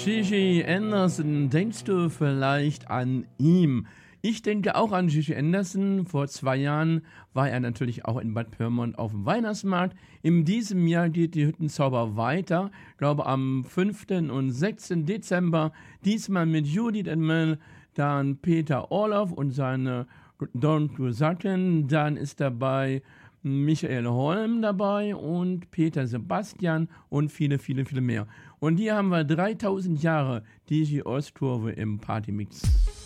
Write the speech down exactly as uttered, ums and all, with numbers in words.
Gigi Anderson, denkst du vielleicht an ihn? Ich denke auch an Gigi Anderson. Vor zwei Jahren war er natürlich auch in Bad Pyrmont auf dem Weihnachtsmarkt. In diesem Jahr geht die Hüttenzauber weiter. Ich glaube am fünften und sechsten Dezember. Diesmal mit Judith Enmel, dann Peter Orloff und seine Don Sutton. Dann ist dabei Michael Holm dabei und Peter Sebastian und viele, viele, viele mehr. Und hier haben wir dreitausend Jahre D J Ostkurve im Partymix.